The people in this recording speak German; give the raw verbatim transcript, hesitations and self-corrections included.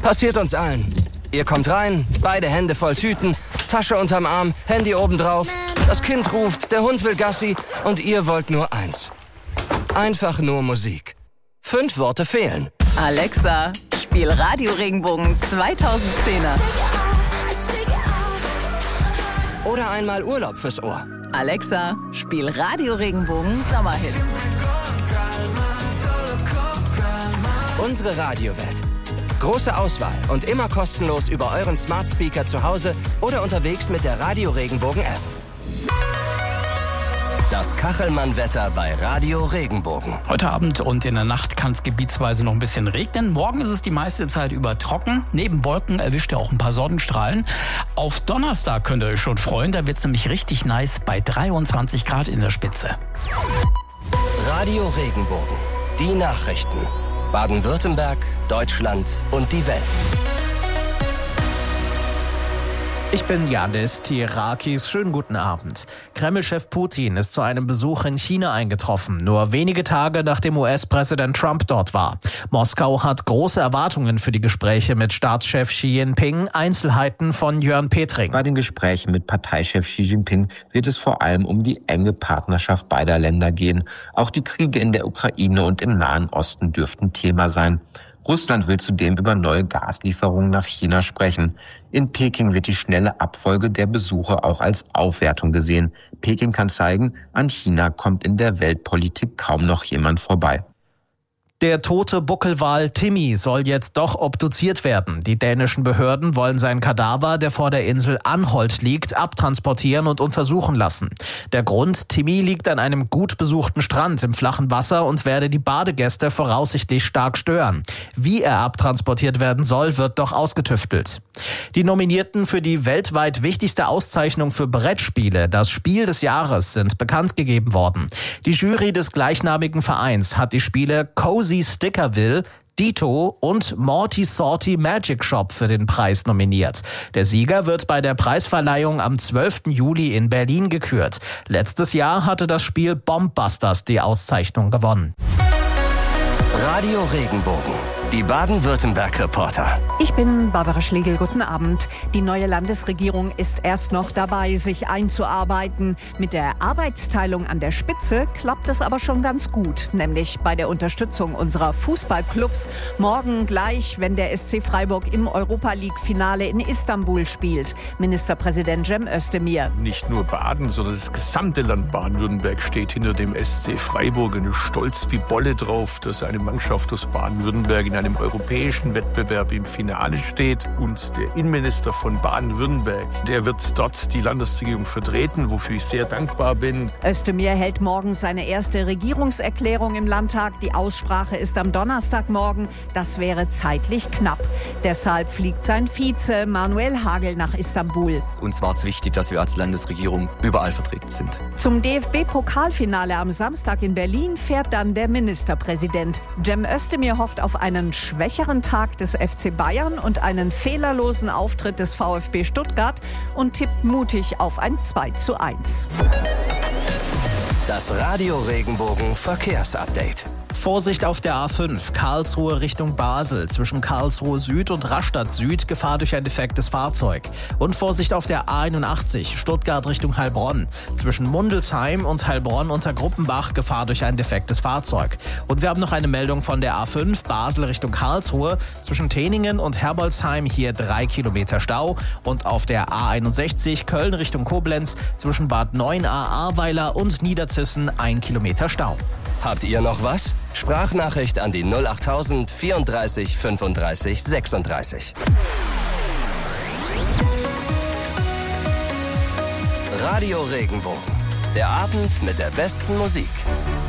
Passiert uns allen. Ihr kommt rein, beide Hände voll Tüten, Tasche unterm Arm, Handy obendrauf. Das Kind ruft, der Hund will Gassi und ihr wollt nur eins. Einfach nur Musik. Fünf Worte fehlen. Alexa, spiel Radio Regenbogen zweitausendzehner. Oder einmal Urlaub fürs Ohr. Alexa, spiel Radio Regenbogen Sommerhits. Unsere Radiowelt. Große Auswahl und immer kostenlos über euren Smart Speaker zu Hause oder unterwegs mit der Radio Regenbogen App. Das Kachelmann-Wetter bei Radio Regenbogen. Heute Abend und in der Nacht kann es gebietsweise noch ein bisschen regnen. Morgen ist es die meiste Zeit über trocken. Neben Wolken erwischt ihr auch ein paar Sonnenstrahlen. Auf Donnerstag könnt ihr euch schon freuen. Da wird es nämlich richtig nice bei dreiundzwanzig Grad in der Spitze. Radio Regenbogen. Die Nachrichten. Baden-Württemberg, Deutschland und die Welt. Ich bin Janis Tirakis. Schönen guten Abend. Kreml-Chef Putin ist zu einem Besuch in China eingetroffen, nur wenige Tage nachdem U S-Präsident Trump dort war. Moskau hat große Erwartungen für die Gespräche mit Staatschef Xi Jinping. Einzelheiten von Jörn Petring. Bei den Gesprächen mit Parteichef Xi Jinping wird es vor allem um die enge Partnerschaft beider Länder gehen. Auch die Kriege in der Ukraine und im Nahen Osten dürften Thema sein. Russland will zudem über neue Gaslieferungen nach China sprechen. In Peking wird die schnelle Abfolge der Besuche auch als Aufwertung gesehen. Peking kann zeigen, an China kommt in der Weltpolitik kaum noch jemand vorbei. Der tote Buckelwal Timmy soll jetzt doch obduziert werden. Die dänischen Behörden wollen seinen Kadaver, der vor der Insel Anholt liegt, abtransportieren und untersuchen lassen. Der Grund: Timmy liegt an einem gut besuchten Strand im flachen Wasser und werde die Badegäste voraussichtlich stark stören. Wie er abtransportiert werden soll, wird noch ausgetüftelt. Die Nominierten für die weltweit wichtigste Auszeichnung für Brettspiele, das Spiel des Jahres, sind bekannt gegeben worden. Die Jury des gleichnamigen Vereins hat die Spiele Cozy Stickerville, Dito und Morty Sorty Magic Shop für den Preis nominiert. Der Sieger wird bei der Preisverleihung am zwölften Juli in Berlin gekürt. Letztes Jahr hatte das Spiel Bombbusters die Auszeichnung gewonnen. Radio Regenbogen. Die Baden-Württemberg-Reporter. Ich bin Barbara Schlegel, guten Abend. Die neue Landesregierung ist erst noch dabei, sich einzuarbeiten. Mit der Arbeitsteilung an der Spitze klappt es aber schon ganz gut, nämlich bei der Unterstützung unserer Fußballclubs. Morgen gleich, wenn der S C Freiburg im Europa-League-Finale in Istanbul spielt. Ministerpräsident Cem Özdemir. Nicht nur Baden, sondern das gesamte Land Baden-Württemberg steht hinter dem S C Freiburg und ist stolz wie Bolle drauf, dass eine Mannschaft aus Baden-Württemberg in einem europäischen Wettbewerb im Finale steht. Und der Innenminister von Baden-Württemberg, der wird dort die Landesregierung vertreten, wofür ich sehr dankbar bin. Özdemir hält morgen seine erste Regierungserklärung im Landtag. Die Aussprache ist am Donnerstagmorgen. Das wäre zeitlich knapp. Deshalb fliegt sein Vize Manuel Hagel nach Istanbul. Uns war es wichtig, dass wir als Landesregierung überall vertreten sind. Zum D F B-Pokalfinale am Samstag in Berlin fährt dann der Ministerpräsident. Cem Özdemir hofft auf einen schwächeren Tag des F C Bayern und einen fehlerlosen Auftritt des VfB Stuttgart und tippt mutig auf ein zwei zu eins. Das Radio Regenbogen Verkehrsupdate. Vorsicht auf der A fünf, Karlsruhe Richtung Basel. Zwischen Karlsruhe Süd und Rastatt Süd Gefahr durch ein defektes Fahrzeug. Und Vorsicht auf der A einundachtzig, Stuttgart Richtung Heilbronn. Zwischen Mundelsheim und Heilbronn unter Gruppenbach Gefahr durch ein defektes Fahrzeug. Und wir haben noch eine Meldung von der A fünf, Basel Richtung Karlsruhe. Zwischen Teningen und Herbolzheim hier drei Kilometer Stau. Und auf der A einundsechzig, Köln Richtung Koblenz. Zwischen Bad Neuenahr-Ahrweiler und Niederzissen ein Kilometer Stau. Habt ihr noch was? Sprachnachricht an die null achttausend vierunddreißig fünfunddreißig sechsunddreißig. Radio Regenbogen. Der Abend mit der besten Musik.